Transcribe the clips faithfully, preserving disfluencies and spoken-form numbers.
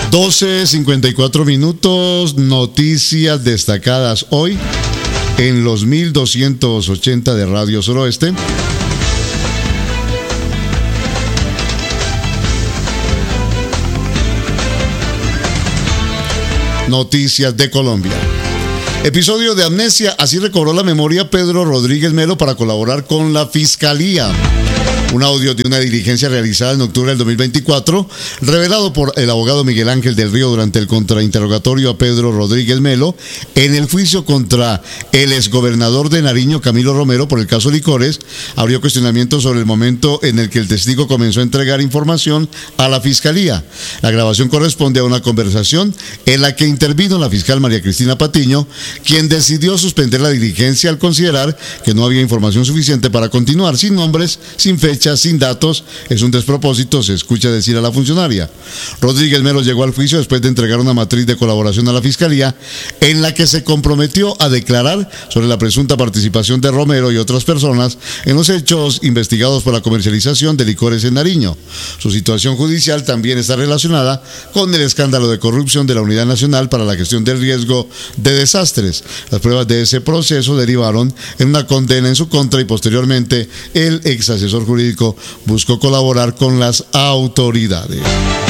doce cincuenta y cuatro minutos, noticias destacadas hoy en los mil doscientos ochenta de Radio Suroeste. Noticias de Colombia. Episodio de amnesia, así recobró la memoria Pedro Rodríguez Melo para colaborar con la Fiscalía. Un audio de una diligencia realizada en octubre del dos mil veinticuatro, revelado por el abogado Miguel Ángel del Río durante el contrainterrogatorio a Pedro Rodríguez Melo en el juicio contra el exgobernador de Nariño, Camilo Romero, por el caso Licores, abrió cuestionamientos sobre el momento en el que el testigo comenzó a entregar información a la Fiscalía. La grabación corresponde a una conversación en la que intervino la fiscal María Cristina Patiño, quien decidió suspender la diligencia al considerar que no había información suficiente para continuar, sin nombres, sin fecha, sin datos. Es un despropósito, se escucha decir a la funcionaria. Rodríguez Melo llegó al juicio después de entregar una matriz de colaboración a la Fiscalía en la que se comprometió a declarar sobre la presunta participación de Romero y otras personas en los hechos investigados por la comercialización de licores en Nariño. Su situación judicial también está relacionada con el escándalo de corrupción de la Unidad Nacional para la Gestión del Riesgo de Desastres. Las pruebas de ese proceso derivaron en una condena en su contra y posteriormente el ex asesor jurídico buscó colaborar con las autoridades.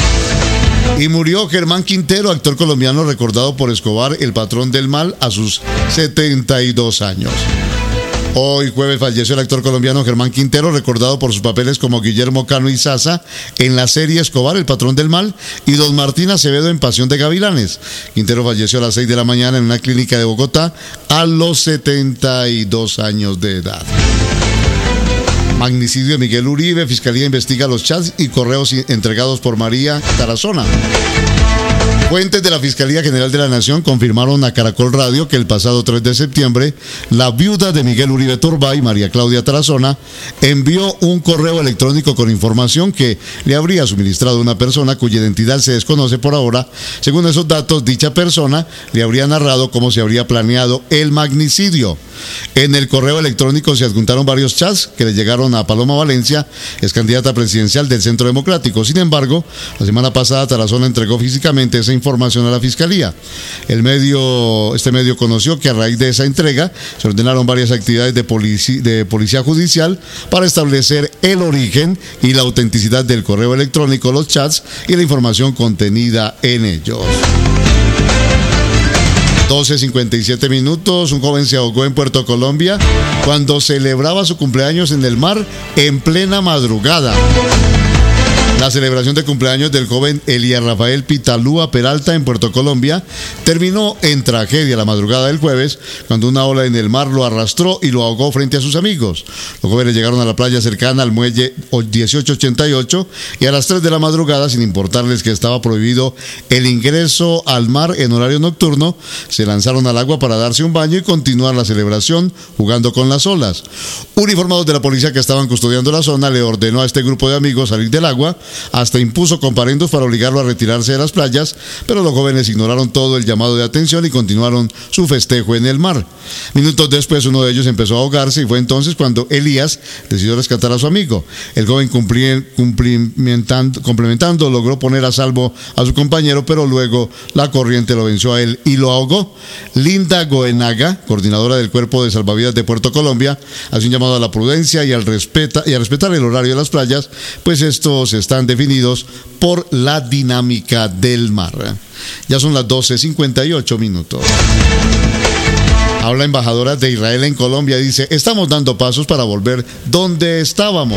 Y murió Germán Quintero, actor colombiano recordado por Escobar, el patrón del mal, a sus setenta y dos años. Hoy jueves falleció el actor colombiano Germán Quintero, recordado por sus papeles como Guillermo Cano y Sasa en la serie Escobar, el patrón del mal, y Don Martín Acevedo en Pasión de Gavilanes. Quintero falleció a las seis de la mañana en una clínica de Bogotá a los setenta y dos años de edad. Magnicidio de Miguel Uribe, Fiscalía investiga los chats y correos entregados por María Tarazona. Fuentes de la Fiscalía General de la Nación confirmaron a Caracol Radio que el pasado tres de septiembre, la viuda de Miguel Uribe Turbay, María Claudia Tarazona, envió un correo electrónico con información que le habría suministrado una persona cuya identidad se desconoce por ahora. Según esos datos, dicha persona le habría narrado cómo se habría planeado el magnicidio. En el correo electrónico se adjuntaron varios chats que le llegaron a Paloma Valencia, ex candidata presidencial del Centro Democrático. Sin embargo, la semana pasada Tarazona entregó físicamente esa información a la Fiscalía. El medio, este medio conoció que a raíz de esa entrega se ordenaron varias actividades de, polici, de policía judicial para establecer el origen y la autenticidad del correo electrónico, los chats y la información contenida en ellos. doce cincuenta y siete minutos, un joven se ahogó en Puerto Colombia cuando celebraba su cumpleaños en el mar en plena madrugada. La celebración de cumpleaños del joven Elías Rafael Pitalúa Peralta en Puerto Colombia terminó en tragedia la madrugada del jueves cuando una ola en el mar lo arrastró y lo ahogó frente a sus amigos. Los jóvenes llegaron a la playa cercana al muelle dieciocho ochenta y ocho y a las tres de la madrugada, sin importarles que estaba prohibido el ingreso al mar en horario nocturno, se lanzaron al agua para darse un baño y continuar la celebración jugando con las olas. Uniformados de la policía que estaban custodiando la zona le ordenó a este grupo de amigos salir del agua. Hasta impuso comparendos para obligarlo a retirarse de las playas, pero los jóvenes ignoraron todo el llamado de atención y continuaron su festejo en el mar. Minutos después, uno de ellos empezó a ahogarse y fue entonces cuando Elías decidió rescatar a su amigo. El joven complementando, complementando logró poner a salvo a su compañero, pero luego la corriente lo venció a él y lo ahogó. Linda Goenaga, coordinadora del Cuerpo de Salvavidas de Puerto Colombia, hace un llamado a la prudencia y, al respeta, y a respetar el horario de las playas, pues estos están definidos por la dinámica del mar. Ya son las doce cincuenta y ocho minutos. Habla embajadora de Israel en Colombia, dice: estamos dando pasos para volver donde estábamos.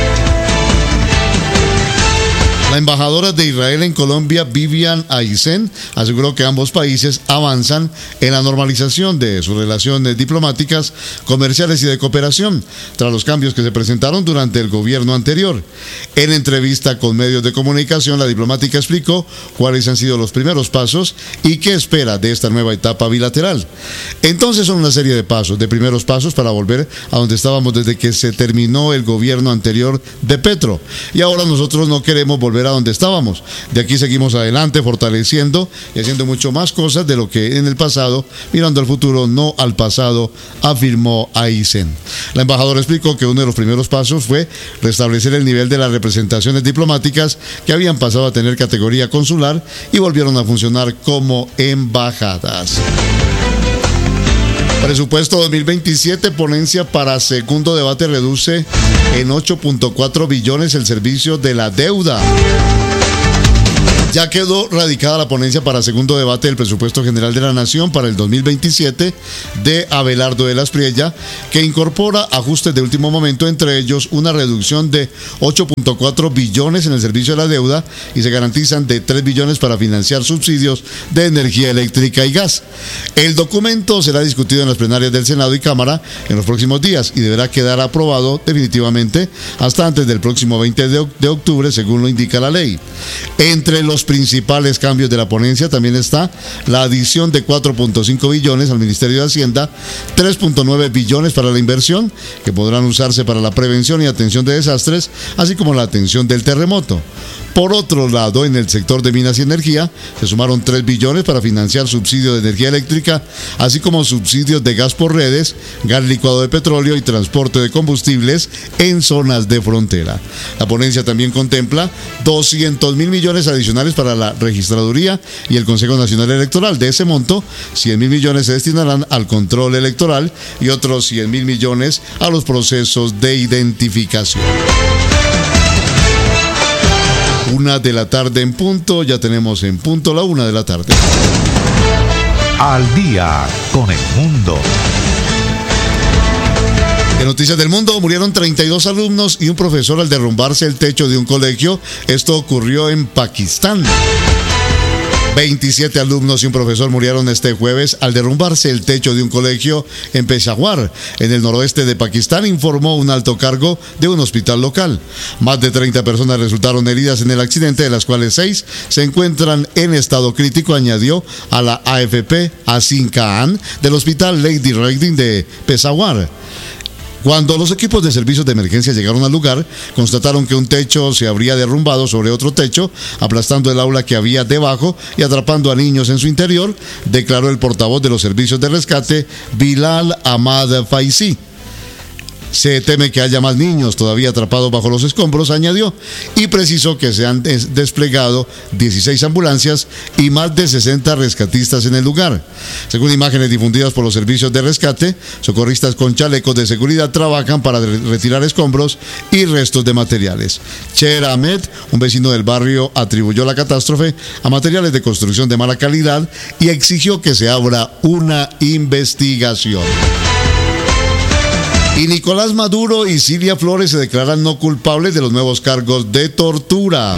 La embajadora de Israel en Colombia, Vivian Aisen, aseguró que ambos países avanzan en la normalización de sus relaciones diplomáticas, comerciales y de cooperación, tras los cambios que se presentaron durante el gobierno anterior. En entrevista con medios de comunicación, la diplomática explicó cuáles han sido los primeros pasos y qué espera de esta nueva etapa bilateral. Entonces son una serie de pasos, de primeros pasos para volver a donde estábamos desde que se terminó el gobierno anterior de Petro. Y ahora nosotros no queremos volver volver a donde estábamos. De aquí seguimos adelante, fortaleciendo y haciendo mucho más cosas de lo que en el pasado, mirando al futuro, no al pasado, afirmó Aysen. La embajadora explicó que uno de los primeros pasos fue restablecer el nivel de las representaciones diplomáticas que habían pasado a tener categoría consular y volvieron a funcionar como embajadas. Presupuesto dos mil veintisiete, ponencia para segundo debate reduce en ocho punto cuatro billones el servicio de la deuda. Ya quedó radicada la ponencia para segundo debate del presupuesto general de la Nación para el dos mil veintisiete de Abelardo de las Priella, que incorpora ajustes de último momento, entre ellos una reducción de ocho punto cuatro billones en el servicio de la deuda y se garantizan de tres billones para financiar subsidios de energía eléctrica y gas. El documento será discutido en las plenarias del Senado y Cámara en los próximos días y deberá quedar aprobado definitivamente hasta antes del próximo veinte de octubre, según lo indica la ley. Entre los principales cambios de la ponencia también está la adición de cuatro punto cinco billones al Ministerio de Hacienda, tres punto nueve billones para la inversión, que podrán usarse para la prevención y atención de desastres, así como la atención del terremoto. Por otro lado, en el sector de minas y energía, se sumaron tres billones para financiar subsidios de energía eléctrica, así como subsidios de gas por redes, gas licuado de petróleo y transporte de combustibles en zonas de frontera. La ponencia también contempla doscientos mil millones adicionales para la registraduría y el Consejo Nacional Electoral. De ese monto, cien mil millones se destinarán al control electoral y otros cien mil millones a los procesos de identificación. Una de la tarde en punto, ya tenemos en punto la una de la tarde. Al día con el mundo. En noticias del mundo, murieron treinta y dos alumnos y un profesor al derrumbarse el techo de un colegio. Esto ocurrió en Pakistán. veintisiete alumnos y un profesor murieron este jueves al derrumbarse el techo de un colegio en Peshawar, en el noroeste de Pakistán, informó un alto cargo de un hospital local. Más de treinta personas resultaron heridas en el accidente, de las cuales seis se encuentran en estado crítico, añadió a la A F P Asim Khan del hospital Lady Reading de Peshawar. Cuando los equipos de servicios de emergencia llegaron al lugar, constataron que un techo se habría derrumbado sobre otro techo, aplastando el aula que había debajo y atrapando a niños en su interior, declaró el portavoz de los servicios de rescate, Bilal Ahmad Faisi. Se teme que haya más niños todavía atrapados bajo los escombros, añadió, y precisó que se han des- desplegado dieciséis ambulancias y más de sesenta rescatistas en el lugar. Según imágenes difundidas por los servicios de rescate, socorristas con chalecos de seguridad trabajan para re- retirar escombros y restos de materiales. Cher Ahmed, un vecino del barrio, atribuyó la catástrofe a materiales de construcción de mala calidad y exigió que se abra una investigación. Y Nicolás Maduro y Cilia Flores se declaran no culpables de los nuevos cargos de tortura.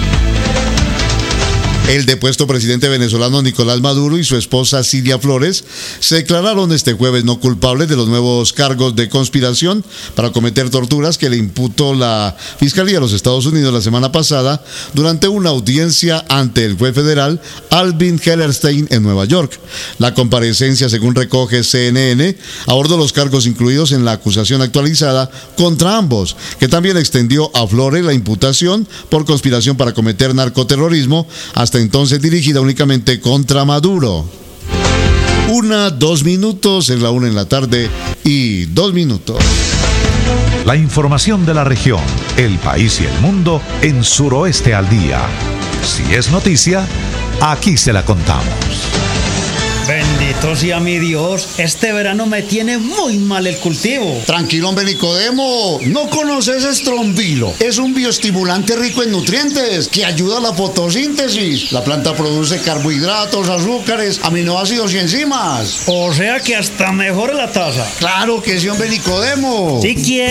El depuesto presidente venezolano Nicolás Maduro y su esposa Cilia Flores se declararon este jueves no culpables de los nuevos cargos de conspiración para cometer torturas que le imputó la Fiscalía de los Estados Unidos la semana pasada durante una audiencia ante el juez federal Alvin Hellerstein en Nueva York. La comparecencia, según recoge C N N, abordó los cargos incluidos en la acusación actualizada contra ambos, que también extendió a Flores la imputación por conspiración para cometer narcoterrorismo, hasta entonces dirigida únicamente contra Maduro. Una, dos minutos, en la una en la tarde y dos minutos. La información de la región, el país y el mundo en Suroeste al Día. Si es noticia, aquí se la contamos. Bendito sea mi Dios, este verano me tiene muy mal el cultivo. Tranquilo, hombre, Nicodemo, ¿no conoces Estrombilo? Es un bioestimulante rico en nutrientes que ayuda a la fotosíntesis. La planta produce carbohidratos, azúcares, aminoácidos y enzimas. O sea que hasta mejora la taza. Claro que sí, hombre, Nicodemo. Si quieres